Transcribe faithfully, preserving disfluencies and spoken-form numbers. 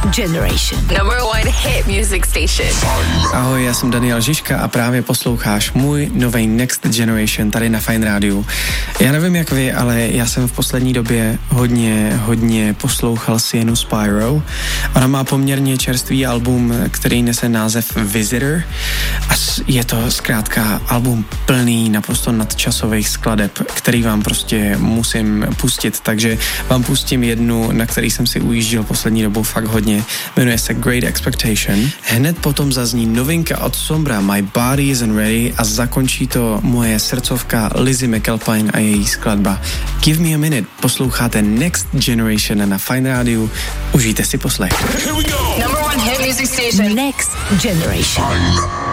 Generation. Number one hit music station. Ahoj, já jsem Daniel Žižka a právě posloucháš můj nový Next Generation tady na Fine Rádiu. Já nevím jak vy, ale já jsem v poslední době hodně, hodně poslouchal Sienu Spyro. Ona má poměrně čerstvý album, který nese název Visitor a je to zkrátka album plný naprosto nadčasových skladeb, který vám prostě musím pustit, takže vám pustím jednu, na který jsem si ujížděl poslední dobou fakt hodně. Jmenuje se Great Expectation. Hned potom zazní novinka od Sombra My Body Isn't Ready a zakončí to moje srdcovka Lizzie McAlpine a její skladba Give Me a Minute. Posloucháte Next Generation na Fine Rádiu. Užijte si poslech. Number one hit music station. Next Generation.